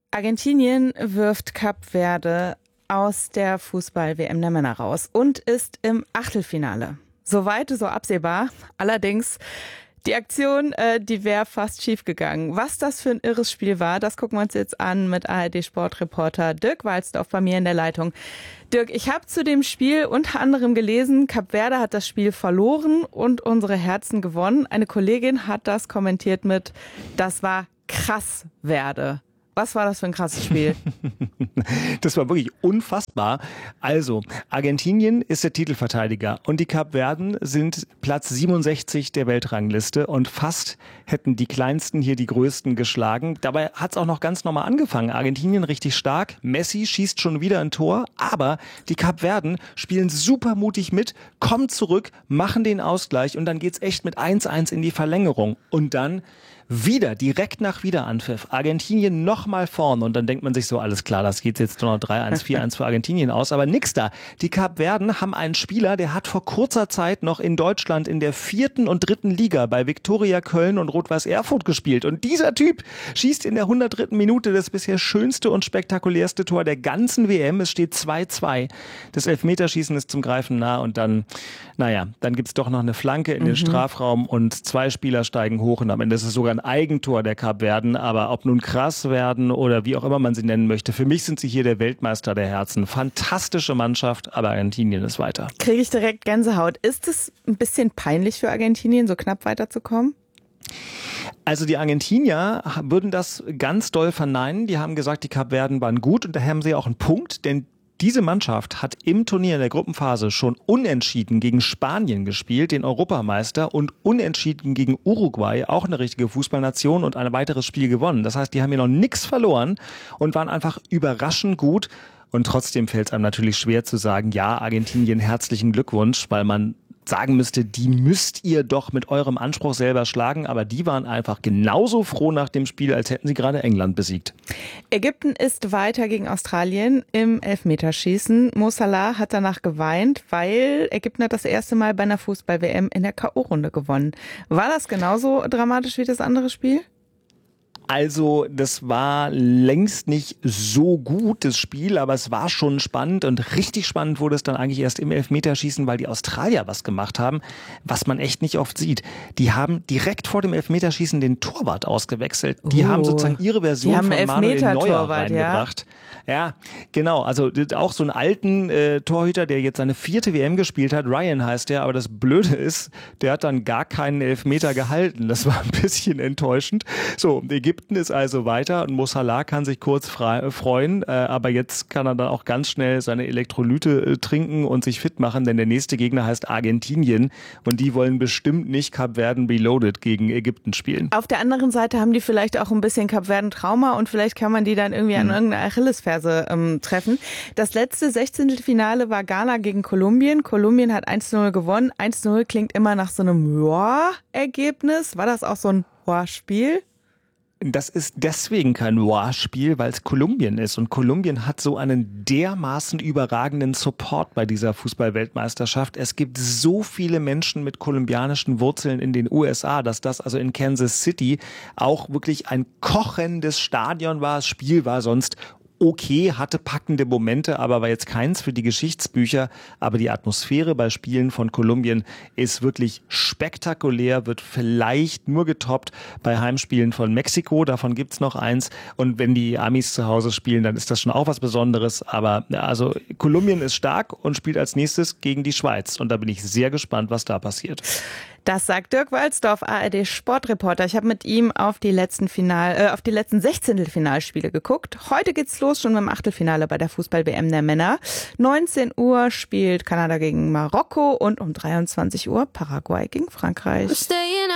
Argentinien wirft Kap Verde aus der Fußball-WM der Männer raus und ist im Achtelfinale. Soweit, so absehbar. Allerdings, die Aktion, die wäre fast schief gegangen. Was das für ein irres Spiel war, das gucken wir uns jetzt an mit ARD-Sportreporter Dirk Walzdorf bei mir in der Leitung. Dirk, ich habe zu dem Spiel unter anderem gelesen, Kap Verde hat das Spiel verloren und unsere Herzen gewonnen. Eine Kollegin hat das kommentiert mit, das war krass Verde. Was war das für ein krasses Spiel? Das war wirklich unfassbar. Also, Argentinien ist der Titelverteidiger und die Kapverden sind Platz 67 der Weltrangliste und fast hätten die Kleinsten hier die Größten geschlagen. Dabei hat es auch noch ganz normal angefangen. Argentinien richtig stark, Messi schießt schon wieder ein Tor, aber die Kapverden spielen super mutig mit, kommen zurück, machen den Ausgleich und dann geht's echt mit 1-1 in die Verlängerung. Und dann wieder, direkt nach Wiederanpfiff, Argentinien nochmal vorn und dann denkt man sich so, alles klar, das geht jetzt nur noch 3-1, 4-1 für Argentinien aus, aber nix da. Die Kapverden haben einen Spieler, der hat vor kurzer Zeit noch in Deutschland in der 4. und 3. Liga bei Viktoria Köln und Rot-Weiß Erfurt gespielt und dieser Typ schießt in der 103. Minute das bisher schönste und spektakulärste Tor der ganzen WM. Es steht 2-2. Das Elfmeterschießen ist zum Greifen nah und dann, dann gibt's doch noch eine Flanke in den Strafraum und 2 Spieler steigen hoch und am Ende ist es sogar ein Eigentor der Kapverden, aber ob nun krass werden oder wie auch immer man sie nennen möchte, für mich sind sie hier der Weltmeister der Herzen. Fantastische Mannschaft, aber Argentinien ist weiter. Kriege ich direkt Gänsehaut. Ist es ein bisschen peinlich für Argentinien, so knapp weiterzukommen? Also die Argentinier würden das ganz doll verneinen. Die haben gesagt, die Kapverden waren gut und daher haben sie auch einen Punkt, denn diese Mannschaft hat im Turnier in der Gruppenphase schon unentschieden gegen Spanien gespielt, den Europameister, und unentschieden gegen Uruguay, auch eine richtige Fußballnation, und ein weiteres Spiel gewonnen. Das heißt, die haben hier noch nichts verloren und waren einfach überraschend gut. Und trotzdem fällt es einem natürlich schwer zu sagen, ja, Argentinien, herzlichen Glückwunsch, weil man sagen müsste, die müsst ihr doch mit eurem Anspruch selber schlagen, aber die waren einfach genauso froh nach dem Spiel, als hätten sie gerade England besiegt. Ägypten ist weiter gegen Australien im Elfmeterschießen. Mo Salah hat danach geweint, weil Ägypten hat das erste Mal bei einer Fußball-WM in der K.O.-Runde gewonnen. War das genauso dramatisch wie das andere Spiel? Also das war längst nicht so gut, das Spiel, aber es war schon spannend und richtig spannend wurde es dann eigentlich erst im Elfmeterschießen, weil die Australier was gemacht haben, was man echt nicht oft sieht. Die haben direkt vor dem Elfmeterschießen den Torwart ausgewechselt. Die haben sozusagen ihre Version von Manuel Neuer reingebracht. Ja, genau. Also auch so einen alten Torhüter, der jetzt seine 4. WM gespielt hat. Ryan heißt der, aber das Blöde ist, der hat dann gar keinen Elfmeter gehalten. Das war ein bisschen enttäuschend. So, Ägypten ist also weiter und Mo Salah kann sich kurz freuen, aber jetzt kann er dann auch ganz schnell seine Elektrolyte trinken und sich fit machen, denn der nächste Gegner heißt Argentinien und die wollen bestimmt nicht Kapverden Reloaded gegen Ägypten spielen. Auf der anderen Seite haben die vielleicht auch ein bisschen Kapverden Trauma und vielleicht kann man die dann irgendwie an irgendeiner Achillesferse treffen. Das letzte 16. Finale war Ghana gegen Kolumbien. Kolumbien hat 1-0 gewonnen. 1-0 klingt immer nach so einem Ergebnis. War das auch so ein Spiel? Das ist deswegen kein Spiel, weil es Kolumbien ist. Und Kolumbien hat so einen dermaßen überragenden Support bei dieser Fußball-Weltmeisterschaft. Es gibt so viele Menschen mit kolumbianischen Wurzeln in den USA, dass das also in Kansas City auch wirklich ein kochendes Stadion war. Das Spiel war sonst okay, hatte packende Momente, aber war jetzt keins für die Geschichtsbücher. Aber die Atmosphäre bei Spielen von Kolumbien ist wirklich spektakulär, wird vielleicht nur getoppt bei Heimspielen von Mexiko. Davon gibt's noch eins. Und wenn die Amis zu Hause spielen, dann ist das schon auch was Besonderes. Aber also Kolumbien ist stark und spielt als nächstes gegen die Schweiz. Und da bin ich sehr gespannt, was da passiert. Das sagt Dirk Walzdorf, ARD-Sportreporter. Ich habe mit ihm auf die letzten 16. Finalspiele geguckt. Heute geht's los schon im Achtelfinale bei der Fußball-WM der Männer. 19 Uhr spielt Kanada gegen Marokko und um 23 Uhr Paraguay gegen Frankreich.